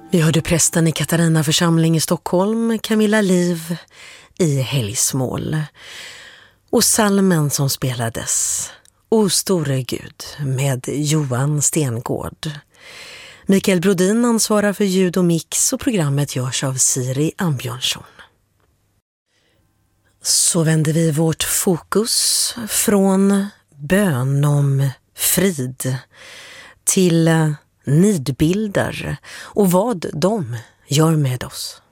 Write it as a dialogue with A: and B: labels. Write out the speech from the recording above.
A: Vi hörde prästen i Katarina församling i Stockholm, Camilla Liv, i helgsmål. Och salmen som spelades, O store Gud, med Johan Stengård. Mikael Brodin ansvarar för ljud och mix och programmet görs av Siri Ambjörnsson. Så vänder vi vårt fokus från bön om frid till nidbilder och vad de gör med oss.